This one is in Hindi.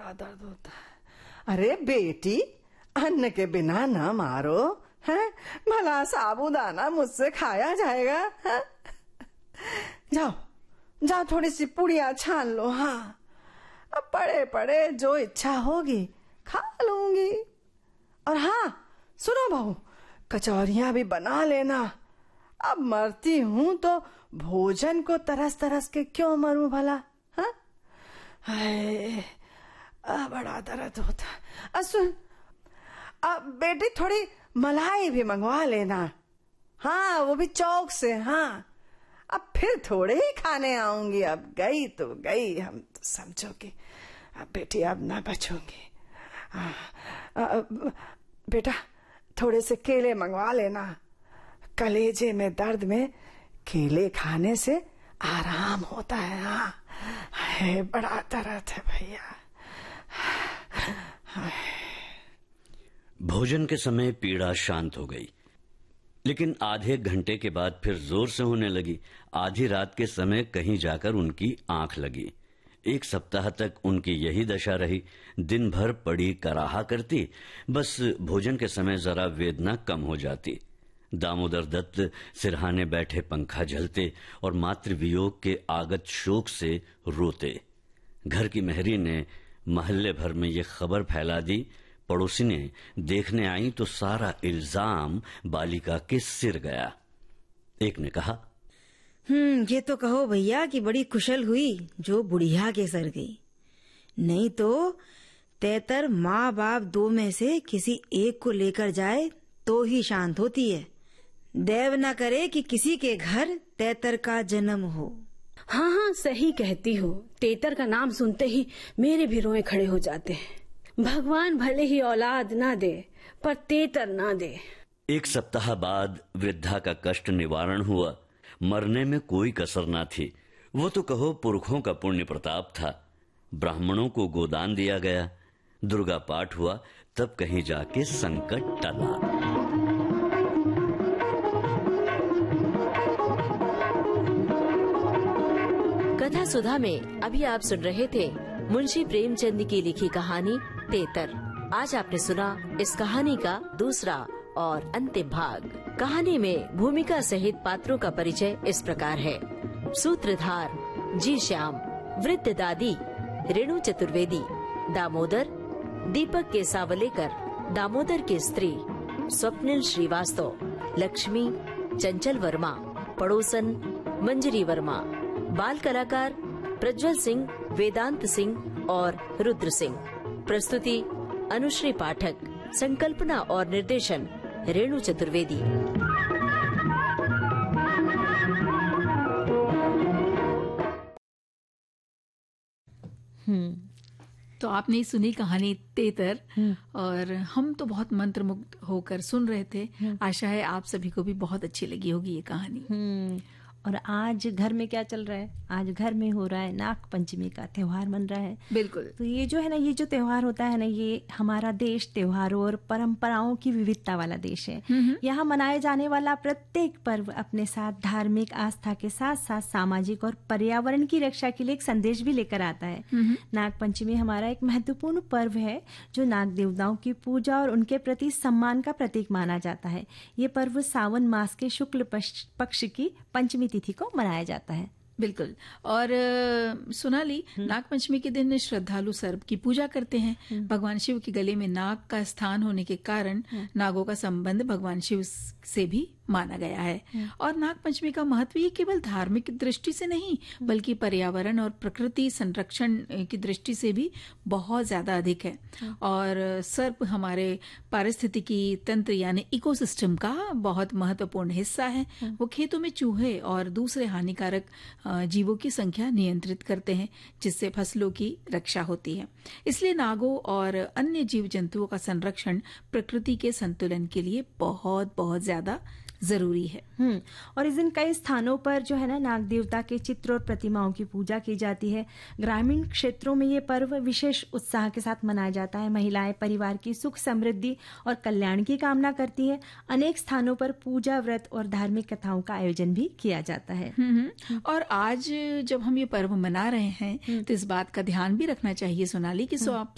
बड़ा दर्द होता है। अरे बेटी, अन्न के बिना न मारो, हैं? भला साबूदाना मुझसे खाया जाएगा? है? जाओ जाओ, थोड़ी सी पुड़िया छान लो। हाँ, अब पड़े पड़े जो इच्छा होगी खा लूंगी। और हाँ सुनो बहू, कचौरियां भी बना लेना। अब मरती हूं तो भोजन को तरस तरस के क्यों मरूं भला? हाँ, बड़ा दर्द होता। सुन, अब बेटी थोड़ी मलाई भी मंगवा लेना। हाँ, वो भी चौक से। हाँ, अब फिर थोड़े ही खाने आऊंगी। अब गई तो गई, हम तो समझो कि अब बेटी अब ना बचूंगी। बेटा थोड़े से केले मंगवा लेना। कलेजे में दर्द में केले खाने से आराम होता है। हाँ, बड़ा दर्द है भैया। भोजन के समय पीड़ा शांत हो गई, लेकिन आधे घंटे के बाद फिर जोर से होने लगी। आधी रात के समय कहीं जाकर उनकी आंख लगी। एक सप्ताह तक उनकी यही दशा रही। दिन भर पड़ी कराहा करती, बस भोजन के समय जरा वेदना कम हो जाती। दामोदर दत्त सिरहाने बैठे पंखा झलते और मातृ वियोग के आगत शोक से रोते। घर की मेहरी ने महल्ले भर में ये खबर फैला दी। पड़ोसी ने देखने आई तो सारा इल्जाम बालिका के सिर गया। एक ने कहा, ये तो कहो भैया कि बड़ी कुशल हुई जो बुढ़िया के सर गई, नहीं तो तेतर माँ बाप दो में से किसी एक को लेकर जाए तो ही शांत होती है। देव न करे कि किसी के घर तेतर का जन्म हो। हाँ हाँ, सही कहती हो। तेतर का नाम सुनते ही मेरे भी रोए खड़े हो जाते हैं। भगवान भले ही औलाद ना दे, पर तेतर ना दे। एक सप्ताह बाद वृद्धा का कष्ट निवारण हुआ। मरने में कोई कसर ना थी। वो तो कहो पुरखों का पुण्य प्रताप था। ब्राह्मणों को गोदान दिया गया, दुर्गा पाठ हुआ, तब कहीं जाके संकट टला। कथा सुधा में अभी आप सुन रहे थे मुंशी प्रेमचंद की लिखी कहानी तेतर। आज आपने सुना इस कहानी का दूसरा और अंतिम भाग। कहानी में भूमिका सहित पात्रों का परिचय इस प्रकार है। सूत्रधार जी श्याम, वृद्ध दादी रेणु चतुर्वेदी, दामोदर दीपक के सावलेकर, दामोदर की स्त्री स्वप्निल श्रीवास्तव, लक्ष्मी चंचल वर्मा, पड़ोसन मंजरी वर्मा, बाल कलाकार प्रज्वल सिंह, वेदांत सिंह और रुद्र सिंह। प्रस्तुति अनुश्री पाठक, संकल्पना और निर्देशन रेणु चतुर्वेदी। तो आपने सुनी कहानी तेतर, और हम तो बहुत मंत्रमुग्ध होकर सुन रहे थे। आशा है आप सभी को भी बहुत अच्छी लगी होगी ये कहानी। और आज घर में क्या चल रहा है? आज घर में हो रहा है नाग पंचमी का त्योहार मन रहा है। बिल्कुल। तो ये जो है ना, ये जो त्योहार होता है ना, ये हमारा देश त्योहारों और परंपराओं की विविधता वाला देश है। यहाँ मनाए जाने वाला प्रत्येक पर्व अपने साथ धार्मिक आस्था के साथ साथ सामाजिक और पर्यावरण की रक्षा के लिए एक संदेश भी लेकर आता है। नाग पंचमी हमारा एक महत्वपूर्ण पर्व है जो नाग देवताओं की पूजा और उनके प्रति सम्मान का प्रतीक माना जाता है। ये पर्व सावन मास के शुक्ल पक्ष की पंचमी तिथि को मनाया जाता है। बिल्कुल। और सोनाली, नाग पंचमी के दिन श्रद्धालु सर्प की पूजा करते हैं। भगवान शिव के गले में नाग का स्थान होने के कारण नागों का संबंध भगवान शिव से भी माना गया है। और नाग पंचमी का महत्व ये केवल धार्मिक दृष्टि से नहीं, बल्कि पर्यावरण और प्रकृति संरक्षण की दृष्टि से भी बहुत ज्यादा अधिक है। और सर्प हमारे पारिस्थितिकी तंत्र यानी इकोसिस्टम का बहुत महत्वपूर्ण हिस्सा है। वो खेतों में चूहे और दूसरे हानिकारक जीवों की संख्या नियंत्रित करते हैं, जिससे फसलों की रक्षा होती है। इसलिए नागों और अन्य जीव जंतुओं का संरक्षण प्रकृति के संतुलन के लिए बहुत बहुत ज्यादा जरूरी है। और इस दिन कई स्थानों पर जो है ना, नाग देवता के चित्र और प्रतिमाओं की पूजा की जाती है। ग्रामीण क्षेत्रों में ये पर्व विशेष उत्साह के साथ मनाया जाता है। महिलाएं परिवार की सुख समृद्धि और कल्याण की कामना करती हैं। अनेक स्थानों पर पूजा व्रत और धार्मिक कथाओं का आयोजन भी किया जाता है। और आज जब हम ये पर्व मना रहे हैं तो इस बात का ध्यान भी रखना चाहिए सोनाली कि